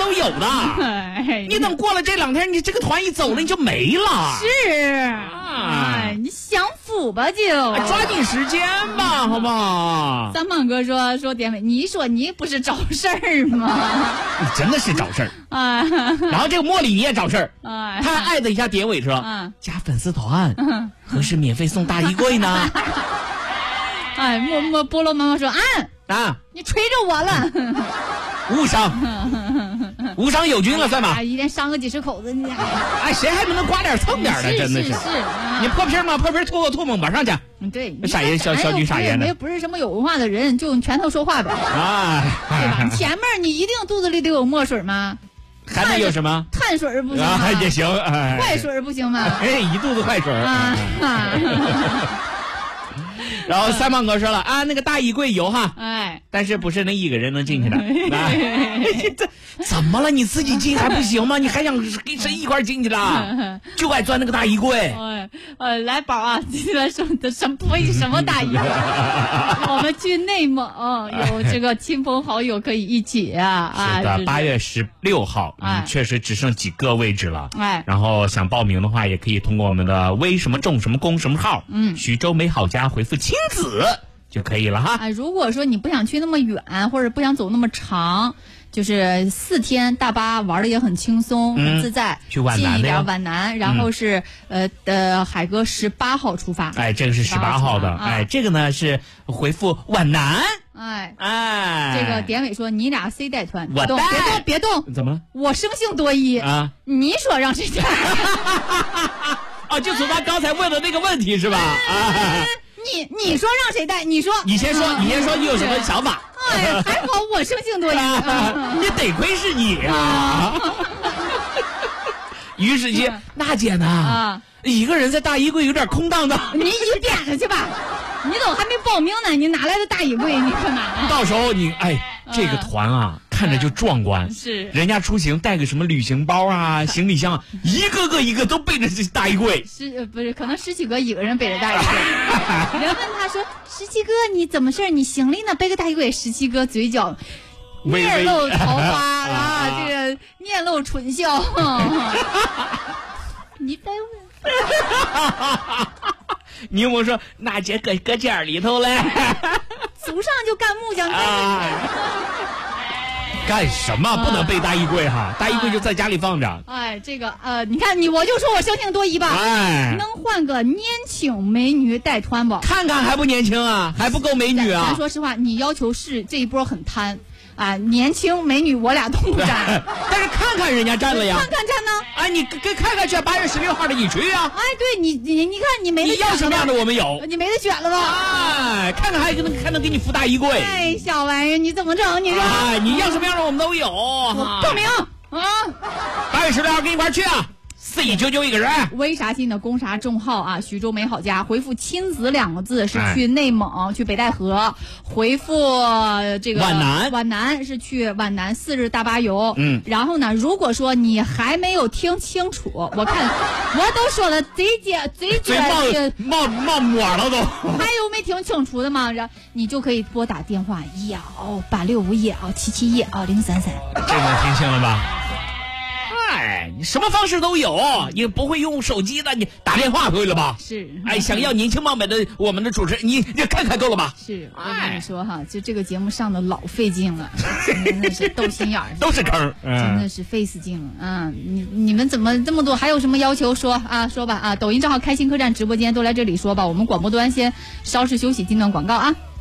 都有的。你等过了这2天，你这个团一走了，你就没了。 是你享福吧就， 抓紧时间吧，好不好？ 三胖哥说典韦，你说你不是找事儿吗？ 你真的是找事儿然后这个茉莉你也找事儿他还艾特一下典韦说加粉丝团，何时免费送大衣柜呢？ 菠萝妈妈说你吹着我了， 无伤有君了算吧？ 一天伤个几十口子，你谁还能刮点蹭点的？真的是你破皮吗？破皮吐吐沫上去。 对， 傻爷小菊傻爷的，不是什么有文化的人，就用拳头说话呗。对吧？前面你一定肚子里得有墨水吗？ 还能有什么？ 碳水不行吗？ 也行。 坏水不行吗？ 一肚子坏水然后三胖哥说了那个大衣柜有哈，但是不是那一个人能进去的。这怎么了？你自己进还不行吗？你还想跟谁一块进去了？就爱钻那个大衣柜。 来宝啊，今天说的什么大衣柜？我们去内蒙有这个亲朋好友可以一起是的，8月16号，确实只剩几个位置了。然后想报名的话，也可以通过我们的微什么众什么公什么号，徐州美好家回复亲子就可以了哈。 如果说你不想去那么远，或者不想走那么长，就是4天大巴玩的也很轻松，很自在。 去皖南的呀， 近一点莞南，然后是海哥18号出发。 这个是18号的。这个呢是回复皖南。 这个典韦说你俩 C 带团， 我带， 别动， 怎么了？ 我生性多疑你说让谁带？ 就从他刚才问的那个问题是吧？ 你说让谁带？你说， 你先说，你有什么想法？ 还好我生性多疑你得亏是你于是姐，娜姐呢？一个人在大衣柜有点空荡荡。 你点上去吧，你怎么还没报名呢？你哪来的大衣柜？你干嘛？ 到时候你这个团看着就壮观。 是， 人家出行带个什么旅行包行李箱，一个都背着这大衣柜。 不是，可能十七哥一个人背着大衣柜。人问他说：“十七哥，你怎么事？你行李呢？背个大衣柜。”十七哥嘴角面露桃花这个面露纯笑。你带我。 柠檬说：“娜姐搁家里头嘞， 祖上就干木匠。” 干什么不能背大衣柜大衣柜就在家里放着。 这个你看我就说我生性多疑吧。能换个年轻美女带团不？ 看看还不年轻还不够美女咱说实话，你要求是这一波很贪年轻美女我俩都不占。 但是看看人家占了呀。 看看占呢？ 你跟看看去8月16号的你去对你看你没得选了。 你要什么样的我们有， 你没得选了吧？ 看看还能给你附大衣柜。 小玩意儿你怎么整？你说你要什么样的我们都有。 报名 8月16号跟你一块去499一个人。 微啥信的攻啥众号徐州美好家回复亲子2个字是去内蒙去北戴河，回复这个皖南是去皖南4日大巴游。然后呢，如果说你还没有听清楚，我看我都说了嘴冒沫了都， 还有没听清楚的吗？你就可以拨打电话12865-12771-033。 这能听清了吧？你什么方式都有，你不会用手机的，你打电话会了吧？ 是。 想要年轻貌美的我们的主持人，你看看够了吧？ 是。我跟你说就这个节目上的老费劲了，真的是斗心眼儿， 都是坑， 真的是费死劲了你们怎么这么多？还有什么要求说说吧抖音账号开心客栈直播间都来这里说吧。我们广播端先稍事休息，进段广告